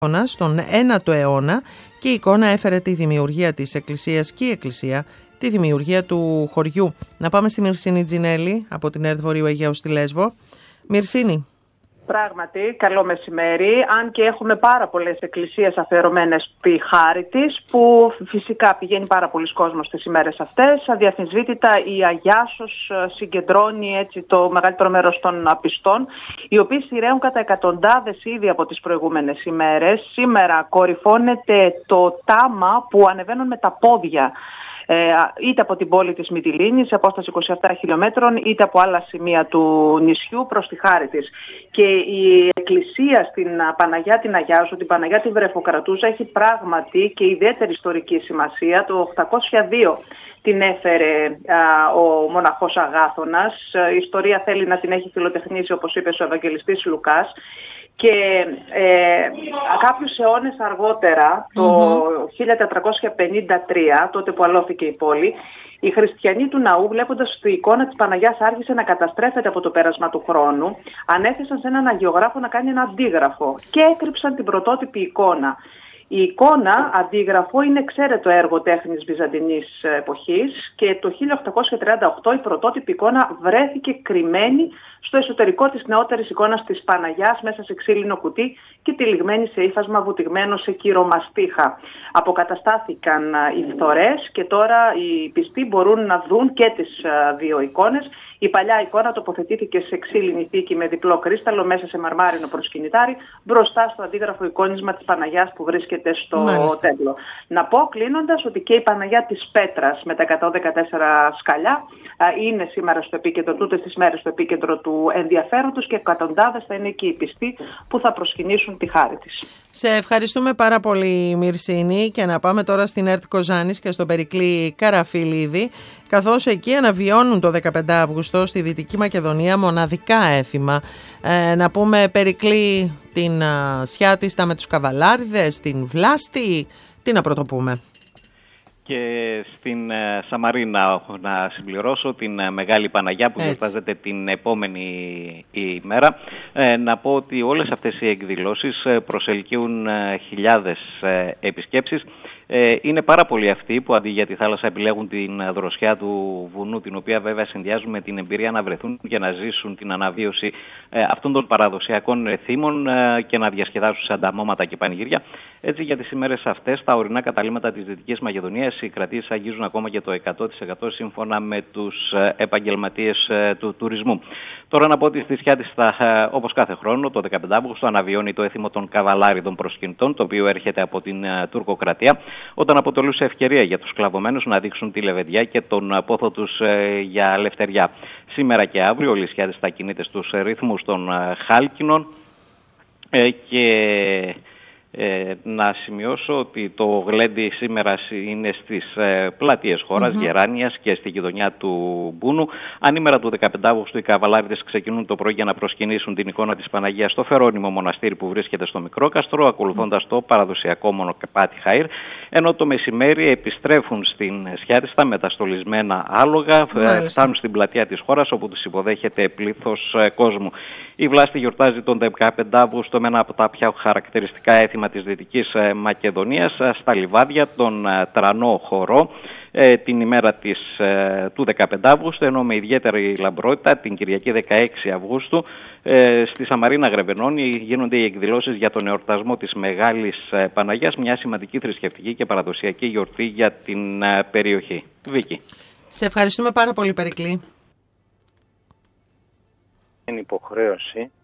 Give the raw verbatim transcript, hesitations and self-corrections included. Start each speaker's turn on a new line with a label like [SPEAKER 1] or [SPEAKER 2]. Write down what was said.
[SPEAKER 1] στον ένατο αιώνα και η εικόνα έφερε τη δημιουργία της εκκλησίας και η εκκλησία τη δημιουργία του χωριού. Να πάμε στη Μυρσίνη Τζινέλη από την ΕΡΤ Βορείου Αιγαίου στη Λέσβο. Μυρσίνη.
[SPEAKER 2] Πράγματι, καλό μεσημέρι, αν και έχουμε πάρα πολλές εκκλησίες αφιερωμένες στη χάρη της, που φυσικά πηγαίνει πάρα πολλοί κόσμος τις ημέρες αυτές. Αδιαφυσβήτητα η Αγιάσος συγκεντρώνει έτσι το μεγαλύτερο μέρος των πιστών, οι οποίοι σειραίουν κατά εκατοντάδες ήδη από τις προηγούμενες ημέρες. Σήμερα κορυφώνεται το τάμα που ανεβαίνουν με τα πόδια, είτε από την πόλη της Μυτιλήνης σε απόσταση είκοσι επτά χιλιόμετρων, είτε από άλλα σημεία του νησιού προς τη χάρη της. Και η εκκλησία στην Παναγιά την Αγιάσου, την Παναγιά τη Βρεφοκρατούσα, έχει πράγματι και ιδιαίτερη ιστορική σημασία. Το οκτακόσια δύο την έφερε α, ο μοναχός Αγάθωνας. Η ιστορία θέλει να την έχει φιλοτεχνήσει, όπως είπε ο Ευαγγελιστής Λουκάς. Και ε, κάποιους αιώνες αργότερα, το mm-hmm. χίλια τετρακόσια πενήντα τρία, τότε που αλώθηκε η πόλη, οι χριστιανοί του ναού, βλέποντας ότι η εικόνα της Παναγιάς άρχισε να καταστρέφεται από το πέρασμα του χρόνου, ανέθεσαν σε έναν αγιογράφο να κάνει ένα αντίγραφο και έκρυψαν την πρωτότυπη εικόνα. Η εικόνα, αντίγραφο, είναι εξαίρετο έργο τέχνης βυζαντινής εποχής και το χίλια οκτακόσια τριάντα οκτώ η πρωτότυπη εικόνα βρέθηκε κρυμμένη στο εσωτερικό της νεότερης εικόνας της Παναγιάς μέσα σε ξύλινο κουτί και τυλιγμένη σε ύφασμα βουτυγμένο σε κυρομαστίχα. Αποκαταστάθηκαν οι φθορές και τώρα οι πιστοί μπορούν να δουν και τις δύο εικόνες. Η παλιά εικόνα τοποθετήθηκε σε ξύλινη θήκη με διπλό κρίσταλο μέσα σε μαρμάρινο προσκυνητάρι μπροστά στο αντίγραφο εικόνισμα της Παναγιάς που βρίσκεται στο Μάλιστα. Τέμπλο. Να πω κλείνοντας ότι και η Παναγιά της Πέτρας με τα εκατόν δεκατέσσερα σκαλιά είναι σήμερα στο επίκεντρο, τούτες τις μέρες στο επίκεντρο του ενδιαφέροντος και εκατοντάδες θα είναι και οι πιστοί που θα προσκυνήσουν τη χάρη της.
[SPEAKER 1] Σε ευχαριστούμε πάρα πολύ, Μυρσίνη, και να πάμε τώρα στην ΕΡΤ Κοζάνης και στον Περικλή Καραφιλίδη, καθώς εκεί αναβιώνουν το δεκαπέντε Αυγούστου στη Δυτική Μακεδονία μοναδικά έθιμα. Ε, να πούμε, Περικλή, την α, Σιάτιστα με τους Καβαλάριδες, την Βλάστη, τι να πρωτοπούμε.
[SPEAKER 3] Και στην ε, Σαμαρίνα να συμπληρώσω την ε, Μεγάλη Παναγιά που γιορτάζεται την επόμενη ημέρα. Ε, να πω ότι όλες αυτές οι εκδηλώσεις ε, προσελκύουν ε, χιλιάδες ε, επισκέψεις. Ε, είναι πάρα πολλοί αυτοί που αντί για τη θάλασσα επιλέγουν την δροσιά του βουνού, την οποία βέβαια συνδυάζουν με την εμπειρία να βρεθούν και να ζήσουν την αναβίωση ε, αυτών των παραδοσιακών θύμων ε, και να διασκεδάσουν σε ανταμώματα και πανηγύρια. Έτσι, για τις ημέρες αυτές, τα ορεινά καταλύματα της Δυτικής Μακεδονίας, οι κρατήσεις αγγίζουν ακόμα και το εκατό τοις εκατό σύμφωνα με τους επαγγελματίες ε, του τουρισμού. Τώρα να πω ότι στη Σιάτιστα, ε, όπως κάθε χρόνο, το δεκαπέντε Αυγούστου αναβιώνει το έθιμο των Καβαλάριδων προσκυνητών, το οποίο έρχεται από την ε, τουρκοκρατία, όταν αποτελούσε ευκαιρία για τους σκλαβωμένους να δείξουν τη λεβεδιά και τον πόθο τους ε, για ελευθεριά. Σήμερα και αύριο, η Σιάτιστα κινείται στους ρυθμούς των ε, χάλκινων ε, και... Ε, να σημειώσω ότι το γλέντι σήμερα είναι στις ε, πλατείες χώρας, mm-hmm. Γεράνιας και στη γειτονιά του Μπούνου. Ανήμερα του δεκαπέντε Αυγούστου οι Καβαλάριδες ξεκινούν το πρωί για να προσκυνήσουν την εικόνα της Παναγίας στο Φερόνιμο μοναστήρι που βρίσκεται στο Μικρόκαστρο, ακολουθώντας το παραδοσιακό μονοκεπάτι Χαΐρ, ενώ το μεσημέρι επιστρέφουν στην Σιάτιστα με τα στολισμένα άλογα, mm-hmm. φτάνουν στην πλατεία της χώρας όπου τους υποδέχεται πλήθος ε, κόσμου. Η Βλάστη γιορτάζει τον δεκαπέντε Αυγούστου με ένα από τα πιο χαρακτηριστικά έθιμα της Δυτικής Μακεδονίας, στα λιβάδια, τον Τρανό Χορό, την ημέρα της, του δεκαπέντε Αυγούστου, ενώ με ιδιαίτερη λαμπρότητα την Κυριακή δεκαέξι Αυγούστου στη Σαμαρίνα Γρεβενώνη γίνονται οι εκδηλώσεις για τον εορτασμό της Μεγάλης Παναγιάς, μια σημαντική θρησκευτική και παραδοσιακή γιορτή για την περιοχή. Βίκη.
[SPEAKER 1] Σε ευχαριστούμε πάρα πολύ, Περικλή.
[SPEAKER 4] Είναι υποχρέωση